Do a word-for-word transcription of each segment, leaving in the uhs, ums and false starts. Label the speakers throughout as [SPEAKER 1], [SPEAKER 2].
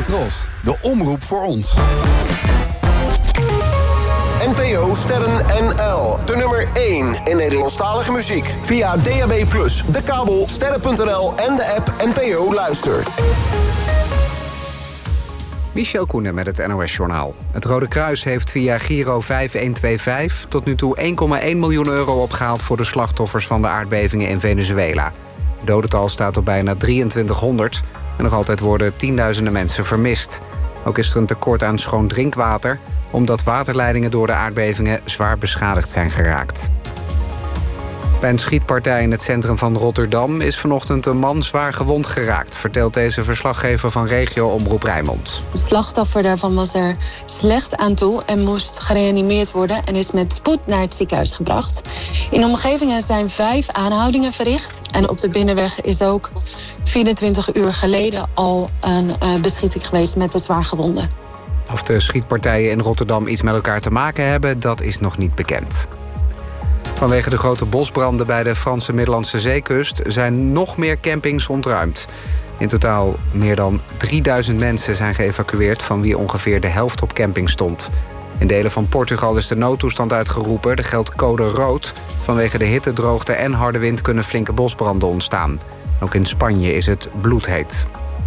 [SPEAKER 1] Tros, de omroep voor ons.
[SPEAKER 2] N P O Sterren N L, de nummer één in Nederlandstalige muziek. Via D A B plus, de kabel, sterren punt n l en de app N P O Luister.
[SPEAKER 3] Michel Koenen met het N O S-journaal. Het Rode Kruis heeft via Giro vijf een twee vijf... tot nu toe één komma één miljoen euro opgehaald... voor de slachtoffers van de aardbevingen in Venezuela. Het dodental staat op bijna drieëntwintighonderd... en nog altijd worden tienduizenden mensen vermist. Ook is er een tekort aan schoon drinkwater... omdat waterleidingen door de aardbevingen zwaar beschadigd zijn geraakt. Bij een schietpartij in het centrum van Rotterdam... is vanochtend een man zwaar gewond geraakt... vertelt deze verslaggever van regio-omroep Rijnmond.
[SPEAKER 4] Het slachtoffer daarvan was er slecht aan toe... en moest gereanimeerd worden en is met spoed naar het ziekenhuis gebracht. In de omgevingen zijn vijf aanhoudingen verricht... en op de binnenweg is ook vierentwintig uur geleden... al een uh, beschieting geweest met de zwaargewonden.
[SPEAKER 3] Of de schietpartijen in Rotterdam iets met elkaar te maken hebben... dat is nog niet bekend. Vanwege de grote bosbranden bij de Franse Middellandse Zeekust... zijn nog meer campings ontruimd. In totaal meer dan drieduizend mensen zijn geëvacueerd... van wie ongeveer de helft op camping stond. In delen van Portugal is de noodtoestand uitgeroepen. Er geldt code rood. Vanwege de hitte, droogte en harde wind kunnen flinke bosbranden ontstaan. Ook in Spanje is het bloedheet.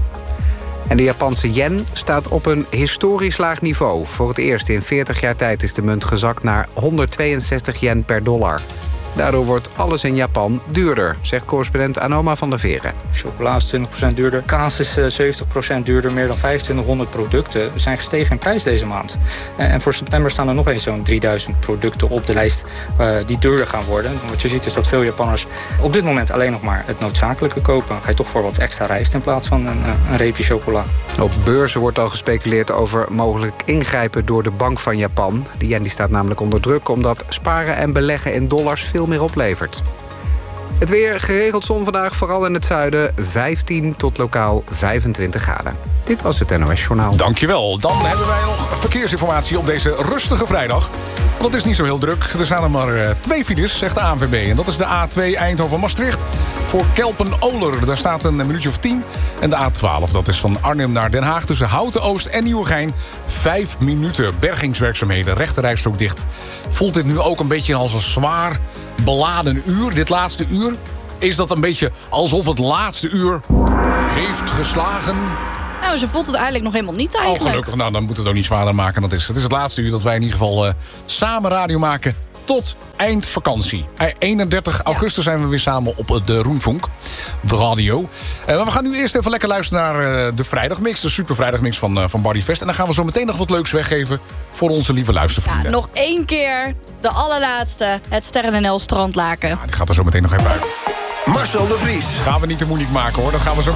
[SPEAKER 3] En de Japanse yen staat op een historisch laag niveau. Voor het eerst in veertig jaar tijd is de munt gezakt naar honderdtweeënzestig yen per dollar. Daardoor wordt alles in Japan duurder, zegt correspondent Anoma van der Veren.
[SPEAKER 5] Chocola is twintig procent duurder, kaas is zeventig procent duurder... meer dan vijfentwintighonderd producten zijn gestegen in prijs deze maand. En voor september staan er nog eens zo'n drieduizend producten op de lijst... Uh, die duurder gaan worden. Wat je ziet is dat veel Japanners op dit moment alleen nog maar het noodzakelijke kopen. Ga je toch voor wat extra rijst in plaats van een, een reepje chocola.
[SPEAKER 3] Op beurzen wordt al gespeculeerd over mogelijk ingrijpen door de Bank van Japan. De yen die staat namelijk onder druk omdat sparen en beleggen in dollars veel meer oplevert. Het weer, geregeld zon vandaag, vooral in het zuiden. vijftien tot lokaal vijfentwintig graden. Dit was het N O S Journaal.
[SPEAKER 6] Dankjewel. Dan hebben wij nog verkeersinformatie op deze rustige vrijdag. Want het is niet zo heel druk. Er staan er maar uh, twee files, zegt de A N V B. En dat is de A twee Eindhoven-Maastricht. Voor Kelpen-Oler, daar staat een minuutje of tien. En de A twaalf, dat is van Arnhem naar Den Haag... tussen Houten-Oost en Nieuwegein. Vijf minuten bergingswerkzaamheden, rechterrijstrook dicht. Voelt dit nu ook een beetje als een zwaar beladen uur, dit laatste uur? Is dat een beetje alsof het laatste uur heeft geslagen?
[SPEAKER 7] Nou, ze voelt het eigenlijk nog helemaal niet eigenlijk.
[SPEAKER 6] Oh, gelukkig. Nou, dan moet het ook niet zwaarder maken dan het is. Het is het laatste uur dat wij in ieder geval uh, samen radio maken... tot eind vakantie. eenendertig augustus zijn we weer samen op de Roenvonk. De radio. Uh, maar we gaan nu eerst even lekker luisteren naar uh, de vrijdagmix. De super vrijdagmix van, uh, van Barry Vest. En dan gaan we zo meteen nog wat leuks weggeven... voor onze lieve luistervrienden.
[SPEAKER 7] Ja, nog één keer de allerlaatste. Het Sterren N L strandlaken.
[SPEAKER 6] Ja, die gaat er zo meteen nog even uit.
[SPEAKER 2] Marcel de Vries.
[SPEAKER 6] Gaan we niet te moeilijk maken hoor. Dat gaan we zo